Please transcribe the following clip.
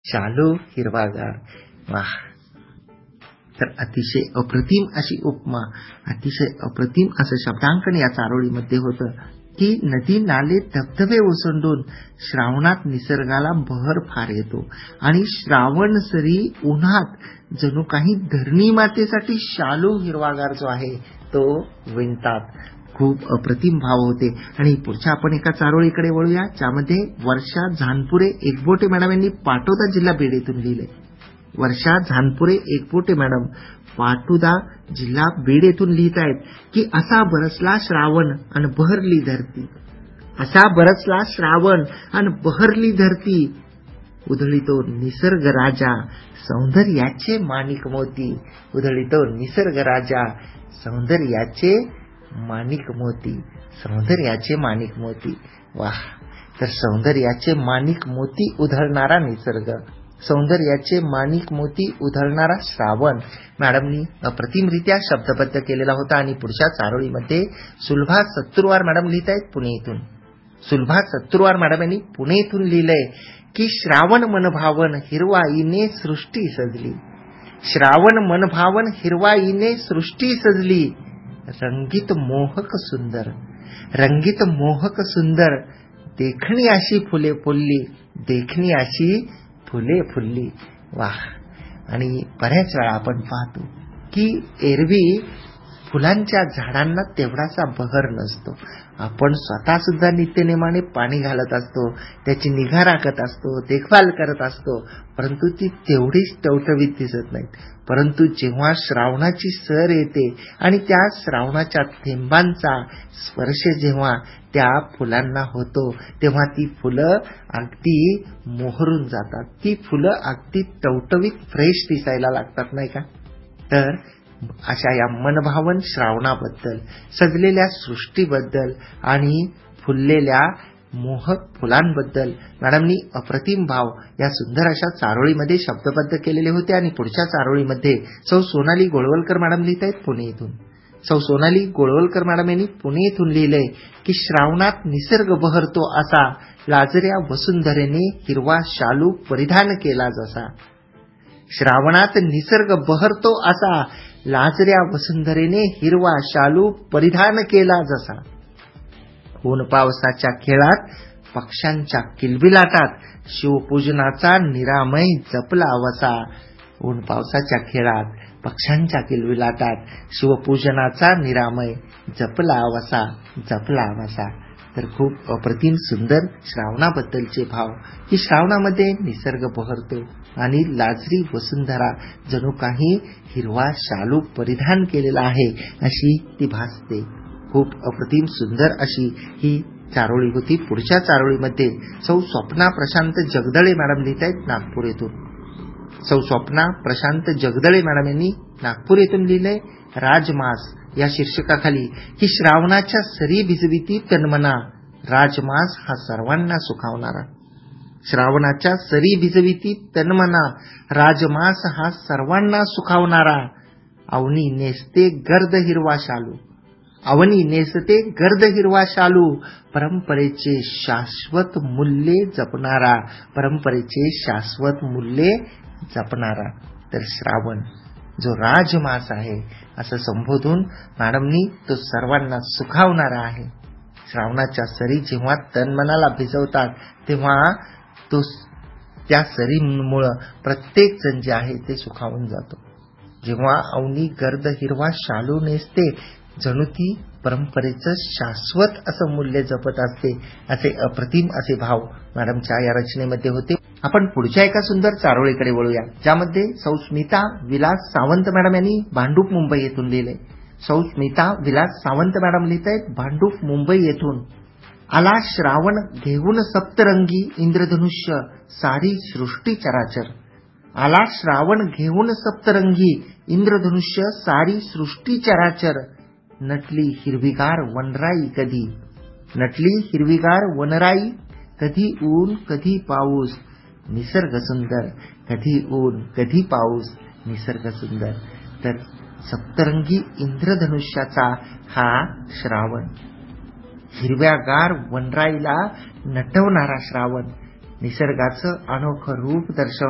शालू हिरवागार. वाह! तर अतिशय अप्रतिम अशी उपमा, अतिशय अप्रतिम असं शब्दांकन या चारोळीमध्ये होतं की नदी नाले धबधबे ओसंडून श्रावणात निसर्गाला बहर फार येतो आणि श्रावण सरी उन्हात जणू काही धरणी मातेसाठी शालू हिरवागार जो आहे तो विणतात. खूप अप्रतिम भाव होते. आणि पुढच्या आपण एका चारोळीकडे वळूया ज्यामध्ये वर्षा झानपुरे एकबोटे मॅडम यांनी पाटोदा जिल्हा बीड येथून लिहिले. वर्षा झानपुरे एकबोटे मॅडम पाटोदा जिल्हा बीड येथून लिहित आहेत की असा बरसला श्रावण आणि बहरली धरती. असा बरसला श्रावण आणि बहरली धरती, उधळीतो निसर्ग राजा सौंदर्याचे माणिक मोती. उधळीतो निसर्ग राजा सौंदर्याचे माणिक मोती. सौंदर्याचे माणिक मोती. वाह! तर सौंदर्याचे माणिक मोती उधळणारा निसर्ग, सौंदर्याचे माणिक मोती उधळणारा श्रावण मॅडमनी अप्रतिमरित्या शब्दबद्ध केलेला होता. आणि पुढच्या चारोळीमध्ये सुलभा सत्तुरवार मॅडम लिहित आहेत पुणे येथून. सुलभा सत्तुरवार मॅडम यांनी पुणे येथून लिहिलंय की श्रावण मनभावन हिरवाईने सृष्टी सजली. श्रावण मनभावन हिरवाईने सृष्टी सजली. रंगीत मोहक सुंदर, रंगीत मोहक सुंदर, देखणी अशी फुले फुलली, देखणी अशी फुले फुलली. वाह! आणि बऱ्याच वेळा आपण पाहतो की एरवी फुलांच्या झाडांना तेवढासा बहर नसतो. आपण स्वतः सुद्धा नित्यनेमाने पाणी घालत असतो, त्याची निगा राखत असतो, देखभाल करत असतो, परंतु ती तेवढीच टवटवीत दिसत नाहीत. परंतु जेव्हा श्रावणाची सर येते आणि त्या श्रावणाच्या थेंबांचा स्पर्श जेव्हा त्या फुलांना होतो तेव्हा ती फुलं अगदी मोहरून जातात. ती फुलं अगदी टवटवीत फ्रेश दिसायला लागतात, नाही का? तर अशा या मनभावन श्रावणाबद्दल, सजलेल्या सृष्टीबद्दल आणि फुललेल्या मोहक फुलांबद्दल मॅडमनी अप्रतिम भाव या सुंदर अशा चारोळीमध्ये शब्दबद्ध केलेले होते. आणि पुढच्या चारोळीमध्ये सौ सोनाली गोळवलकर मॅडम लिहित आहेत पुणे येथून. सौ सोनाली गोळवलकर मॅडम यांनी पुणे येथून लिहिलंय की श्रावणात निसर्ग बहरतो असा, लाजऱ्या वसुंधरेने हिरवा शालू परिधान केला जसा. श्रावणात निसर्ग बहरतो असा, लाजऱ्या वसुंधरेने हिरवा शालू परिधान केला जसा. ऊन पावसाच्या खेळात पक्ष्यांच्या किलबिलाटात शिवपूजनाचा निरामय जपला वसा. ऊन पावसाच्या खेळात पक्ष्यांच्या किलबिलाटात शिवपूजनाचा निरामय जपला वसा, जपला वसा. तर खूप अप्रतिम सुंदर श्रावणाबद्दलचे भाव की श्रावणामध्ये निसर्ग बहरतो आणि लाजरी वसुंधरा जणू काही हिरवा शालू परिधान केलेला आहे अशी ती भासते. खूप अप्रतिम सुंदर अशी ही चारोळी होती. पुढच्या चारोळीमध्ये सौ स्वप्ना प्रशांत जगदळे मॅडम लिहित आहेत नागपूर येथून. सौ स्वप्ना प्रशांत जगदळे मॅडम यांनी नागपूर येथून लिहिलंय राजमास या शीर्षकाखाली की श्रावणाच्या सरी भिजविती तन्मना, राजमास हा सर्वांना सुखावणारा. श्रावणाच्या सरी भिजविती तन्मना, राजमास हा सर्वांना सुखावणारा. अवनी नेसते गर्द हिरवा शालू, अवनी नेसते गर्द हिरवा शालू, परंपरेचे शाश्वत मूल्ये जपणारा, परंपरेचे शाश्वत मूल्ये जपणारा. तर श्रावण जो राजमास आहे असं संबोधून मॅडमनी तो सर्वांना सुखावणारा आहे. श्रावणाच्या सरी जेव्हा तनमनाला भिजवतात तेव्हा तो त्या सरीमुळं प्रत्येक जण जे आहे ते सुखावून जातो. जेव्हा अवनी गर्द हिरवा शालू नेसते जणू ती परंपरेचं शाश्वत असं मूल्य जपत असते. असे अप्रतिम असे भाव मॅडमच्या या रचनेमध्ये होते. आपण पुढच्या एका सुंदर चारोळीकडे वळूया ज्यामध्ये सौ स्मिता विलास सावंत मॅडम यांनी भांडूप मुंबई येथून लिहिले. सौ स्मिता विलास सावंत मॅडम लिहित आहेत भांडूप मुंबई येथून. आला श्रावण घेऊन सप्तरंगी इंद्रधनुष्य सारी सृष्टी चराचर. आला श्रावण घेऊन सप्तरंगी इंद्रधनुष्य सारी सृष्टी चराचर. नटली हिरवीगार वनराई कधी, नटली हिरवीगार वनराई कधी ऊन कधी पाऊस, निसर्ग सुंदर कधी ऊन कधी पाऊस, निसर्ग सुंदर. तर सप्तरंगी इंद्रधनुष्याचा हा श्रावण, हिरव्यागार वनराईला नटवणारा श्रावण, निसर्गाचं अनोखं रूप दर्शवणारा